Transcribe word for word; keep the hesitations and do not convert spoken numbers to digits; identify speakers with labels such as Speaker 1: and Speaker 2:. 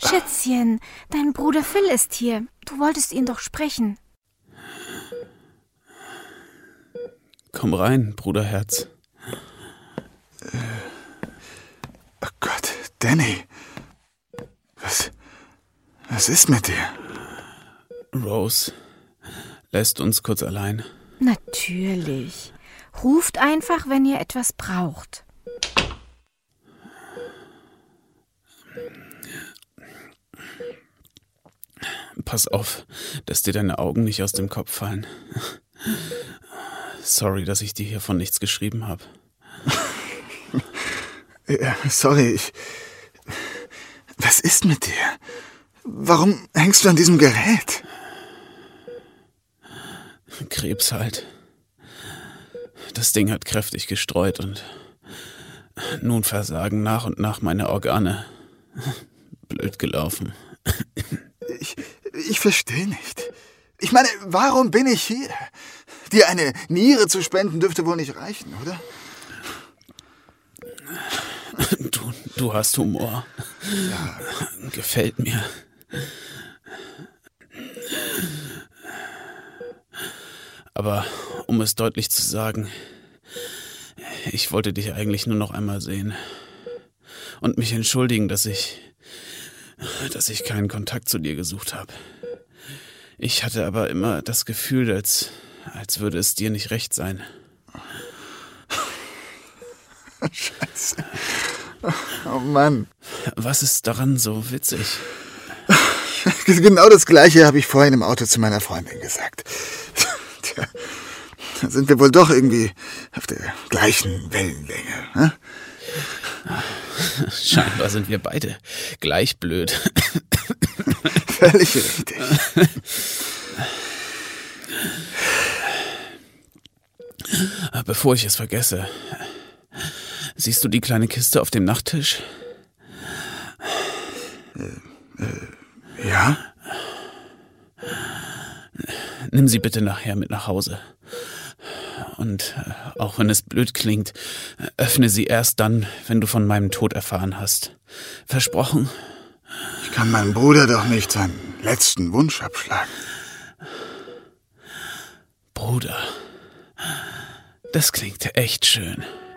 Speaker 1: Schätzchen, dein Bruder Phil ist hier. Du wolltest ihn doch sprechen.
Speaker 2: Komm rein, Bruderherz.
Speaker 3: Oh Gott, Danny. Was, was ist mit dir?
Speaker 2: Rose, lässt uns kurz allein.
Speaker 1: Natürlich. Ruft einfach, wenn ihr etwas braucht.
Speaker 2: Pass auf, dass dir deine Augen nicht aus dem Kopf fallen. Sorry, dass ich dir hiervon nichts geschrieben habe.
Speaker 3: Ja, sorry, ich... Was ist mit dir? Warum hängst du an diesem Gerät?
Speaker 2: Krebs halt. Das Ding hat kräftig gestreut und nun versagen nach und nach meine Organe. Blöd gelaufen.
Speaker 3: Ich, ich verstehe nicht. Ich meine, warum bin ich hier? Dir eine Niere zu spenden dürfte wohl nicht reichen, oder?
Speaker 2: Du, du hast Humor.
Speaker 3: Ja.
Speaker 2: Gefällt mir. Aber um es deutlich zu sagen, ich wollte dich eigentlich nur noch einmal sehen und mich entschuldigen, dass ich, dass ich keinen Kontakt zu dir gesucht habe. Ich hatte aber immer das Gefühl, als, als würde es dir nicht recht sein.
Speaker 3: Scheiße. Oh Mann.
Speaker 2: Was ist daran so witzig?
Speaker 3: Genau das Gleiche habe ich vorhin im Auto zu meiner Freundin gesagt. Tja, da sind wir wohl doch irgendwie auf der gleichen Wellenlänge. Ne?
Speaker 2: Scheinbar sind wir beide gleich blöd.
Speaker 3: Völlig richtig.
Speaker 2: Bevor ich es vergesse, siehst du die kleine Kiste auf dem Nachttisch?
Speaker 3: Äh, äh, ja?
Speaker 2: Nimm sie bitte nachher mit nach Hause. Und äh, auch wenn es blöd klingt, öffne sie erst dann, wenn du von meinem Tod erfahren hast. Versprochen?
Speaker 3: Ich kann meinem Bruder doch nicht seinen letzten Wunsch abschlagen.
Speaker 2: Bruder, das klingt echt schön.